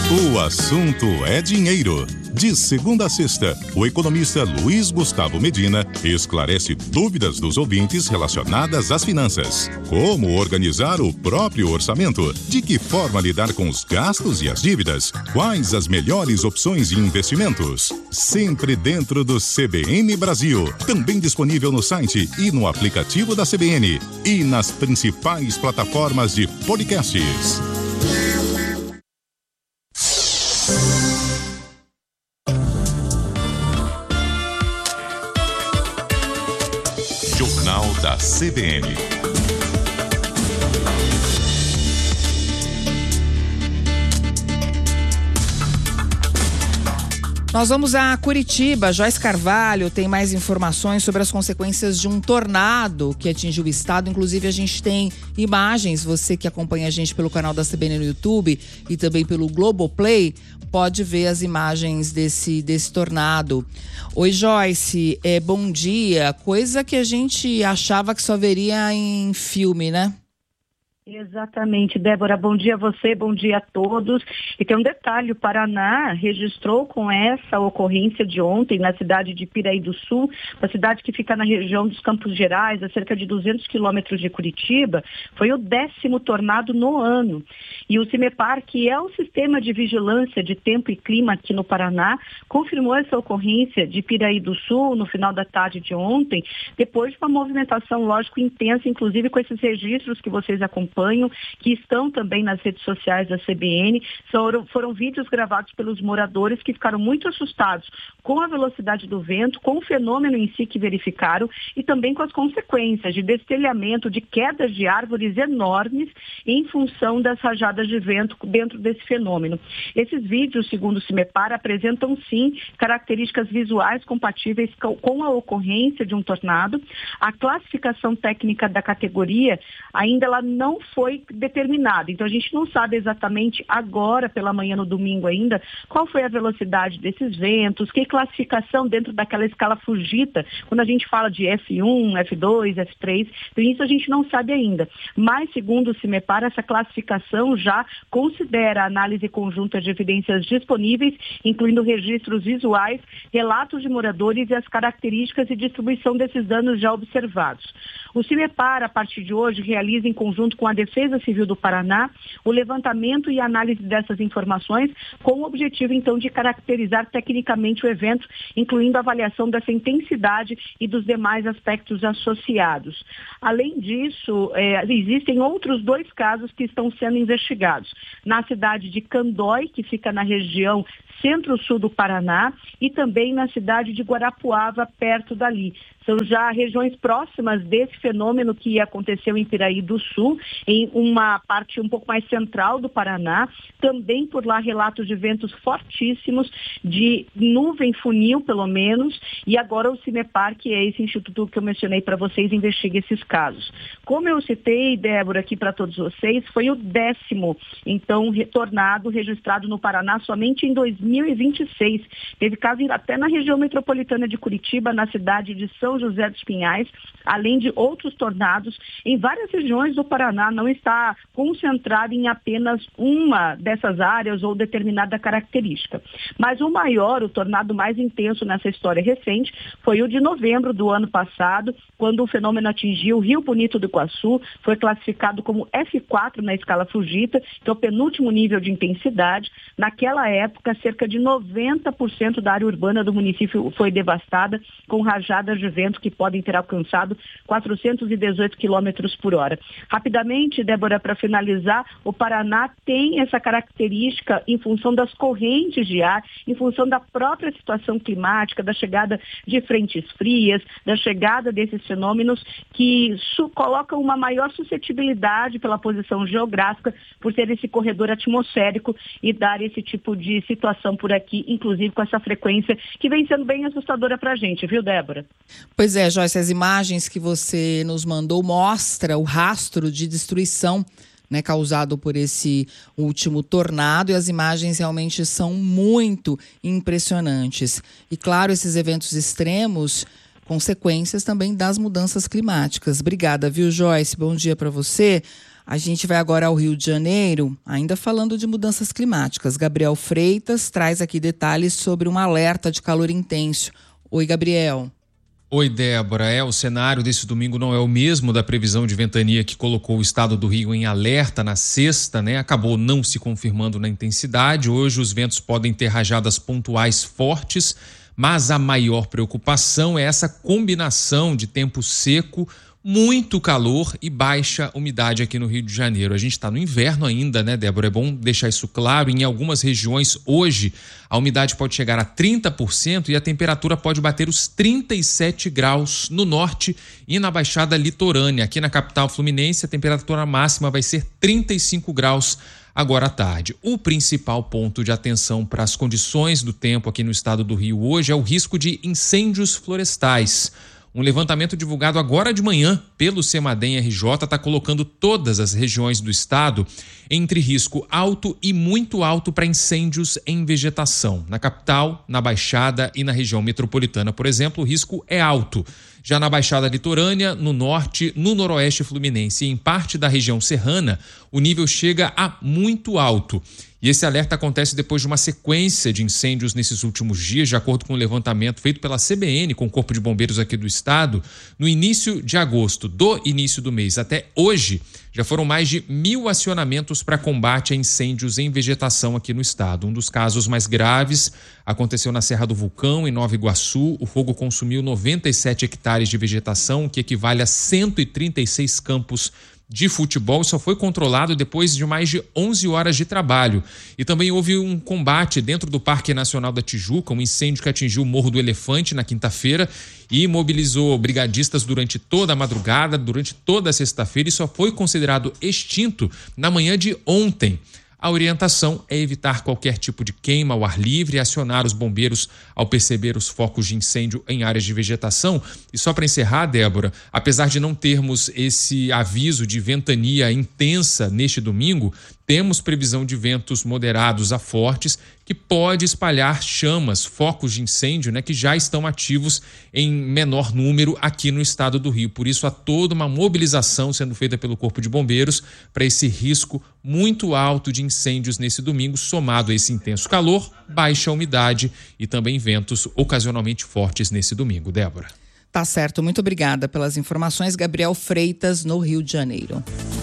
O assunto é dinheiro. De segunda a sexta, o economista Luiz Gustavo Medina esclarece dúvidas dos ouvintes relacionadas às finanças. Como organizar o próprio orçamento? De que forma lidar com os gastos e as dívidas? Quais as melhores opções de investimentos? Sempre dentro do CBN Brasil. Também disponível no site e no aplicativo da CBN. E nas principais plataformas de podcasts. Jornal da CBN. Nós vamos a Curitiba. Joyce Carvalho tem mais informações sobre as consequências de um tornado que atingiu o estado. Inclusive, a gente tem imagens. Você que acompanha a gente pelo canal da CBN no YouTube e também pelo Globoplay, pode ver as imagens desse tornado. Oi, Joyce. Bom dia. Coisa que a gente achava que só veria em filme, né? Exatamente, Débora, bom dia a você, bom dia a todos. E tem um detalhe, o Paraná registrou com essa ocorrência de ontem na cidade de Piraí do Sul, uma cidade que fica na região dos Campos Gerais, a cerca de 200 quilômetros de Curitiba, foi o 10º tornado no ano. E o CIMEPAR, que é o Sistema de Vigilância de Tempo e Clima aqui no Paraná, confirmou essa ocorrência de Piraí do Sul no final da tarde de ontem, depois de uma movimentação, lógico, intensa, inclusive com esses registros que vocês acompanham, que estão também nas redes sociais da CBN. Foram vídeos gravados pelos moradores que ficaram muito assustados com a velocidade do vento, com o fenômeno em si que verificaram e também com as consequências de destelhamento, de quedas de árvores enormes em função das rajadas de vento dentro desse fenômeno. Esses vídeos, segundo o CIMEPAR, apresentam sim características visuais compatíveis com a ocorrência de um tornado. A classificação técnica da categoria ainda ela não foi determinada. Então a gente não sabe exatamente agora, pela manhã no domingo ainda, qual foi a velocidade desses ventos, que classificação dentro daquela escala Fujita, quando a gente fala de F1, F2, F3, então isso a gente não sabe ainda. Mas, segundo o CIMEPAR, essa classificação já considera a análise conjunta de evidências disponíveis, incluindo registros visuais, relatos de moradores e as características e distribuição desses danos já observados. O CIMEPAR, a partir de hoje, realiza em conjunto com a Defesa Civil do Paraná o levantamento e análise dessas informações com o objetivo, então, de caracterizar tecnicamente o evento, incluindo a avaliação dessa intensidade e dos demais aspectos associados. Além disso, existem outros 2 casos que estão sendo investigados. Na cidade de Candói, que fica na região centro-sul do Paraná, e também na cidade de Guarapuava, perto dali. São já regiões próximas desse fenômeno que aconteceu em Piraí do Sul, em uma parte um pouco mais central do Paraná. Também por lá relatos de ventos fortíssimos, de nuvem funil pelo menos, e agora o CIMEPAR, que é esse instituto que eu mencionei para vocês, investiga esses casos. Como eu citei, Débora, aqui para todos vocês, foi o 10º, então, tornado registrado no Paraná somente em 2026. Teve caso até na região metropolitana de Curitiba, na cidade de São José dos Pinhais, além de outros tornados em várias regiões do Paraná. Não está concentrado em apenas uma dessas áreas ou determinada característica. Mas o maior, o tornado mais intenso nessa história recente, foi o de novembro do ano passado, quando o fenômeno atingiu o Rio Bonito do Iguaçu, foi classificado como F4 na escala Fujita, que é o penúltimo nível de intensidade. Naquela época, cerca de 90% da área urbana do município foi devastada, com rajadas de vento que podem ter alcançado 418 quilômetros por hora. Rapidamente, Débora, para finalizar, o Paraná tem essa característica em função das correntes de ar, em função da própria situação climática, da chegada de frentes frias, da chegada desses fenômenos que colocam uma maior suscetibilidade pela posição geográfica, por ter esse corredor atmosférico e dar esse tipo de situação por aqui, inclusive com essa frequência que vem sendo bem assustadora para a gente, viu, Débora? Pois é, Joyce, as imagens que você nos mandou mostram o rastro de destruição, né, causado por esse último tornado, e as imagens realmente são muito impressionantes. E claro, esses eventos extremos, consequências também das mudanças climáticas. Obrigada, viu, Joyce? Bom dia para você. A gente vai agora ao Rio de Janeiro, ainda falando de mudanças climáticas. Gabriel Freitas traz aqui detalhes sobre um alerta de calor intenso. Oi, Gabriel. Oi, Débora. O cenário desse domingo não é o mesmo da previsão de ventania que colocou o estado do Rio em alerta na sexta, né? Acabou não se confirmando na intensidade. Hoje os ventos podem ter rajadas pontuais fortes, mas a maior preocupação é essa combinação de tempo seco, muito calor e baixa umidade aqui no Rio de Janeiro. A gente está no inverno ainda, né, Débora? É bom deixar isso claro. Em algumas regiões, hoje, a umidade pode chegar a 30% e a temperatura pode bater os 37 graus no norte e na Baixada Litorânea. Aqui na capital fluminense, a temperatura máxima vai ser 35 graus agora à tarde. O principal ponto de atenção para as condições do tempo aqui no estado do Rio hoje é o risco de incêndios florestais. Um levantamento divulgado agora de manhã pelo Semadem RJ está colocando todas as regiões do estado entre risco alto e muito alto para incêndios em vegetação. Na capital, na Baixada e na região metropolitana, por exemplo, o risco é alto. Já na Baixada Litorânea, no norte, no noroeste fluminense e em parte da região serrana, o nível chega a muito alto. E esse alerta acontece depois de uma sequência de incêndios nesses últimos dias, de acordo com o levantamento feito pela CBN, com o Corpo de Bombeiros aqui do estado. No início de agosto, do início do mês até hoje, já foram mais de 1.000 acionamentos para combate a incêndios em vegetação aqui no estado. Um dos casos mais graves aconteceu na Serra do Vulcão, em Nova Iguaçu. O fogo consumiu 97 hectares de vegetação, que equivale a 136 campos de futebol, só foi controlado depois de mais de 11 horas de trabalho. E também houve um combate dentro do Parque Nacional da Tijuca, um incêndio que atingiu o Morro do Elefante na quinta-feira e mobilizou brigadistas durante toda a madrugada, durante toda a sexta-feira, e só foi considerado extinto na manhã de ontem. A orientação é evitar qualquer tipo de queima ao ar livre e acionar os bombeiros ao perceber os focos de incêndio em áreas de vegetação. E só para encerrar, Débora, apesar de não termos esse aviso de ventania intensa neste domingo, temos previsão de ventos moderados a fortes que pode espalhar chamas, focos de incêndio, né, que já estão ativos em menor número aqui no estado do Rio. Por isso, há toda uma mobilização sendo feita pelo Corpo de Bombeiros para esse risco muito alto de incêndios nesse domingo, somado a esse intenso calor, baixa umidade e também ventos ocasionalmente fortes nesse domingo. Débora. Tá certo, muito obrigada pelas informações. Gabriel Freitas, no Rio de Janeiro.